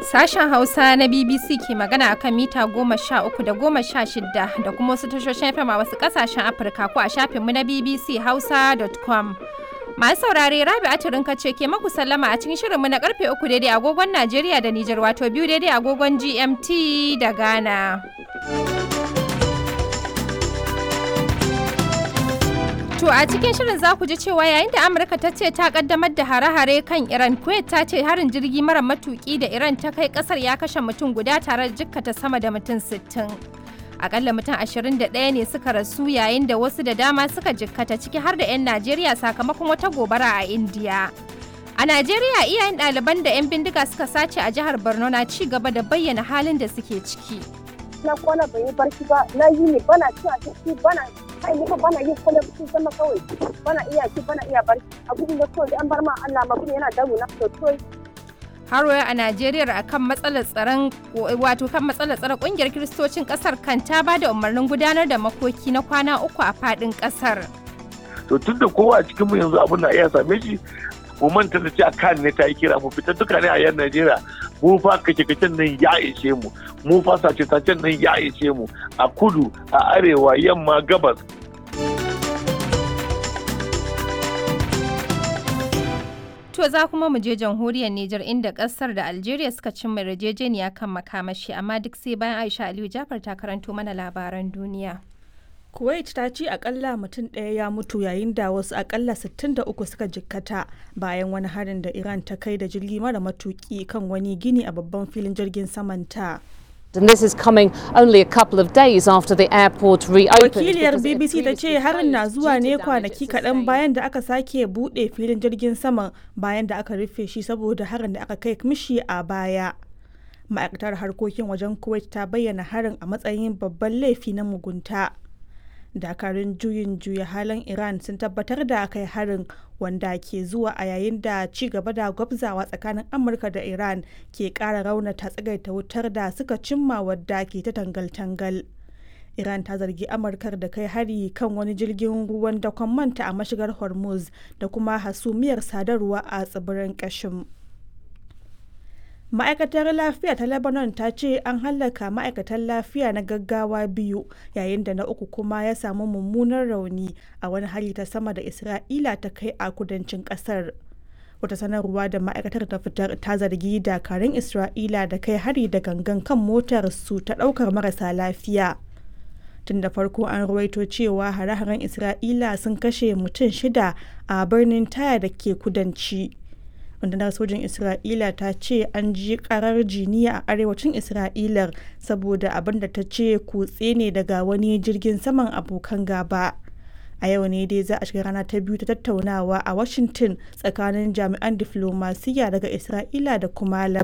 Sashen Hausa na BBC ke magana akan mita 13 da 16 da kuma wasu tashoshin FM a wasu kasashen Afirka ko a shafinmu na bbchausa.com. Masu saurare Rabi'atu Rinka ce ke maku sallama a cikin shirinmu na karfe 3 daidai agogon Najeriya da Nijar wato 2 daidai agogon GMT da Ghana. To a cikin shirin za ku ji cewa yayin da Amurka ta ce ta kaddamar da hare-hare kan Iran, Kuwait ta ce harin jirgi mara matuki da Iran ta kai kasar ya kashe mutum guda tare da jikkata sama da mutum 60. Akalla mutum 21 ne suka rasu yayin da wasu da dama suka jikkata ciki har da 'yan Najeriya sakamakon wata gobara a Indiya. A Najeriya iyayen ɗaliban da 'yan bindiga suka sace a jihar Borno na ci gaba da bayyana halin da suke ciki. Na kwana bai yi barci ba, na yi ne bana cin abinci bana bana yin kwallon cikin sama kawai bana iya ci bana iya barci a gudun da kawai an bar ma Allah ma gudun yana damu na sosai. Har a Najeriya akan matsalar tsaron kungiyar Kiristocin kasar kan ta ba da umarnin gudanar da makoki na kwana 3 a fadin kasar. To tunda kowa a cikin mu yanzu abin na iya same shi mu manta da cewa kan ne ta yi kira mu fita duka ne a yan Najeriya mu fa kace-kacen nan ya ishe mu fa sace-sacen nan ya ishe mu a kudu a arewa yamma gabas. To za kuma mu je jamhuriyar Nijar inda kasar da Algeria suka cimma yarjejeniya kan makamashi amma duk sai bayan Aisha Aliyu Jafar ta karanto mana labaran duniya. Kuwait ta ce akalla mutum ɗaya ya mutu yayin da wasu akalla 63 suka jikkata bayan wani harin da Iran ta kai da jirgi mara matuki kan wani gini a babban filin jirgin samanta. And this is coming only a couple of days after the airport reopened. Wakiliyar BBC ta ce harin na zuwa ne kwanaki kaɗan bayan da aka sake buɗe filin jirgin sama bayan da aka rufe shi saboda harin da aka kai mishi a baya. Ma'aikatar harkokin wajen Kuwait ta bayyana harin a matsayin babban laifi na mugunta. Dakarun juyin juya halin Iran sun tabbatar da kai harin wanda ke zuwa a yayin da ci gaba da gwabzawa tsakanin Amurka da Iran ke ƙara raunata tsagaita wutar da suka cimma wadda ke ta tangal-tangal. Iran ta zargi Amurkar da kai hari kan wani jirgin ruwan dakon manta a mashigar Hormuz da kuma hasumiyar sadarwa a tsibirin Kashim. Ma'aikatar lafiya ta Lebanon ta ce an hallaka ma'aikatan lafiya na gaggawa 2 yayin da na uku kuma ya samu mummunan rauni a wani hari ta sama da Isra'ila ta kai a kudancin kasar. Wata sanarwa da ma'aikatar ta fitar ta zargi dakarun Isra'ila da kai hari da gangan kan motar su ta daukar marasa lafiya. Tun da farko an ruwaito cewa hare-haren Isra'ila sun kashe mutum 6 a birnin Taya da ke kudanci. Rundunar sojin Isra'ila ta ce an ji karar jiniya a arewacin Isra'ilar saboda abin da ta ce kutse ne daga wani jirgin saman abokan gaba. A yau ne dai za a shiga rana ta biyu ta tattaunawa a Washington tsakanin jami'an diflomasiyya daga Isra'ila da kuma